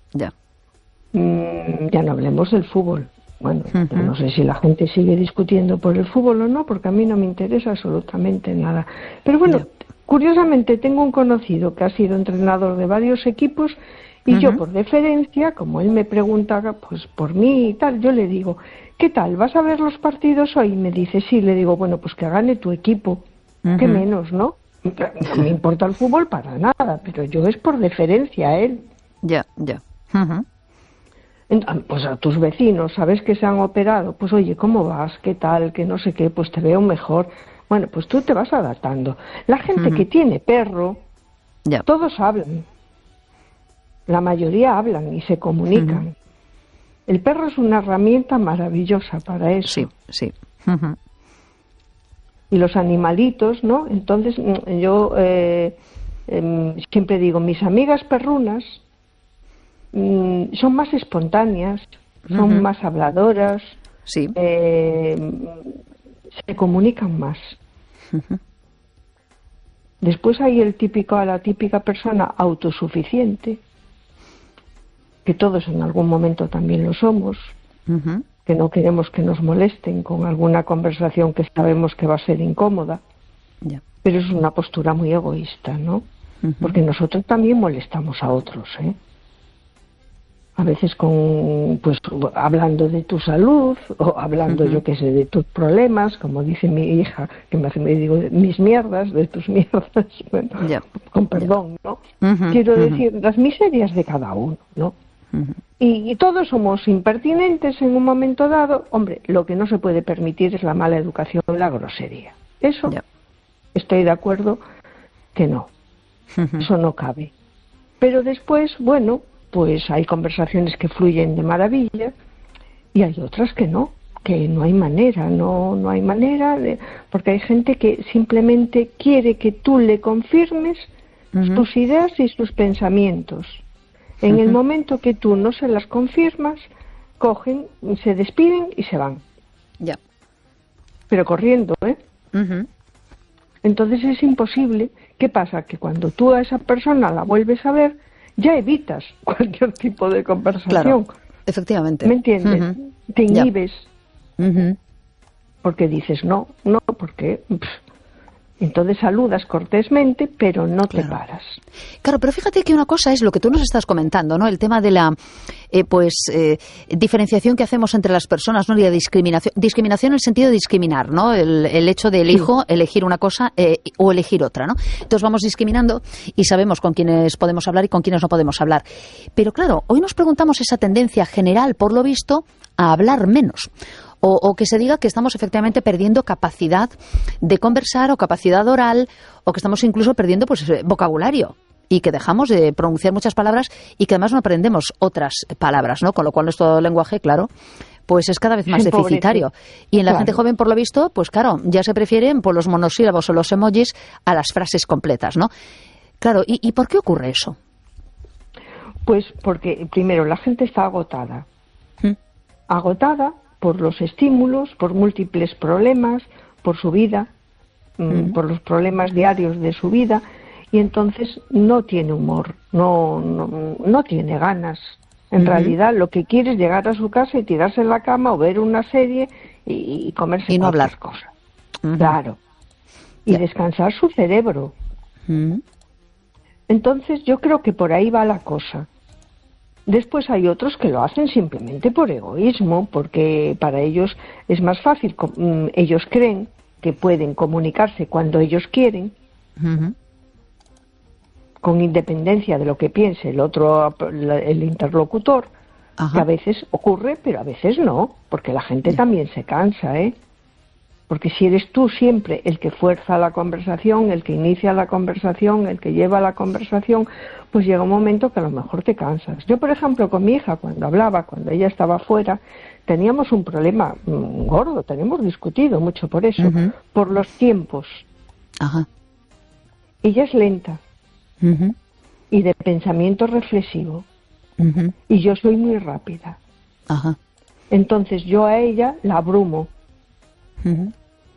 Ya. Ya no hablemos del fútbol. Bueno, yo Ujú. no sé si la gente sigue discutiendo por el fútbol o no, porque a mí no me interesa absolutamente nada. Pero bueno, Ya. curiosamente tengo un conocido que ha sido entrenador de varios equipos y yo Ujú. por deferencia, como él me pregunta pues por mí y tal, yo le digo, ¿qué tal? ¿Vas a ver los partidos hoy? Y me dice, sí. Le digo, bueno, pues que gane tu equipo. ¿Qué Ujú. menos, no? No me importa el fútbol para nada, pero yo es por deferencia a él. Ya, ya. Ujú. Pues a tus vecinos, ¿sabes que se han operado? Pues oye, ¿cómo vas? ¿Qué tal? Que no sé qué, pues te veo mejor. Bueno, pues tú te vas adaptando. La gente Ujú. que tiene perro, Ya. todos hablan. La mayoría hablan y se Ujú. comunican. El perro es una herramienta maravillosa para Sí, eso. sí. Ujú. Y los animalitos, ¿no? Entonces yo siempre digo, mis amigas perrunas son más espontáneas, son Ujú. más habladoras, Sí. eh, se comunican más. Ujú. Después hay la típica persona autosuficiente, que todos en algún momento también lo somos, Ujú. que no queremos que nos molesten con alguna conversación que sabemos que va a ser incómoda, Ya. pero es una postura muy egoísta, ¿no? Ujú. Porque nosotros también molestamos a otros, ¿eh? A veces pues hablando de tu salud o hablando, Ujú. yo qué sé, de tus problemas, como dice mi hija, que me digo, mis mierdas, de tus mierdas, bueno, Ya. con Ya. perdón, ¿no? Ujú. Quiero Ujú. decir, las miserias de cada uno, ¿no? Ujú. Y todos somos impertinentes en un momento dado. Hombre, lo que no se puede permitir es la mala educación, la grosería. Eso Ya. estoy de acuerdo que no, Ujú. eso no cabe. Pero después, bueno, pues hay conversaciones que fluyen de maravilla y hay otras que no hay manera, no hay manera, porque hay gente que simplemente quiere que tú le confirmes Ujú. sus ideas y sus pensamientos. En el Ujú. momento que tú no se las confirmas, cogen, se despiden y se van, Ya. pero corriendo, ¿eh? Ujú. Entonces es imposible. ¿Qué pasa? Que cuando tú a esa persona la vuelves a ver, ya evitas cualquier tipo de Claro, conversación. efectivamente. ¿Me entiendes? Ujú. Te Ya. inhibes Ujú. porque dices no, porque entonces saludas cortésmente, pero no te Claro. paras. Claro, pero fíjate que una cosa es lo que tú nos estás comentando, ¿no? El tema de la diferenciación que hacemos entre las personas, ¿no? Y la discriminación. Discriminación en el sentido de discriminar, ¿no? El hecho de Sí, elegir una cosa o elegir otra, ¿no? Entonces vamos discriminando y sabemos con quiénes podemos hablar y con quiénes no podemos hablar. Pero claro, hoy nos preguntamos esa tendencia general, por lo visto, a hablar menos. O que se diga que estamos efectivamente perdiendo capacidad de conversar o capacidad oral o que estamos incluso perdiendo pues vocabulario y que dejamos de pronunciar muchas palabras y que además no aprendemos otras palabras, ¿no? Con lo cual nuestro lenguaje, claro, pues es cada vez más se empobrece. deficitario. Y en la gente Claro. joven, por lo visto, pues claro, ya se prefieren por los monosílabos o los emojis a las frases completas, ¿no? Claro, ¿y por qué ocurre eso? Pues porque primero la gente está agotada. ¿Mm? Agotada por los estímulos, por múltiples problemas, por su vida, ¿Mm? por los problemas diarios de su vida, y entonces no tiene humor, no tiene ganas. En ¿Mm? realidad lo que quiere es llegar a su casa y tirarse en la cama o ver una serie y comerse Y no hablar. cualquier cosa. Ujú. Claro. Y Ya. descansar su cerebro. ¿Mm? Entonces yo creo que por ahí va la cosa. Después hay otros que lo hacen simplemente por egoísmo, porque para ellos es más fácil, ellos creen que pueden comunicarse cuando ellos quieren, Ujú. con independencia de lo que piense el interlocutor, que a Ajá. veces ocurre, pero a veces no, porque la gente Ya. también se cansa, ¿eh? Porque si eres tú siempre el que fuerza la conversación, el que inicia la conversación, el que lleva la conversación, pues llega un momento que a lo mejor te cansas. Yo, por ejemplo, con mi hija, cuando ella estaba fuera, teníamos un problema gordo, tenemos discutido mucho por eso, Ujú. por los tiempos. Ajá. Ella es lenta Ujú. y de pensamiento reflexivo, Ujú. y yo soy muy rápida. Ajá. Entonces yo a ella la abrumo. Ujú.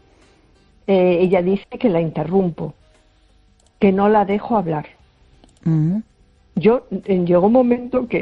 Ella dice que la interrumpo, que no la dejo hablar. Ujú. Llegó un momento que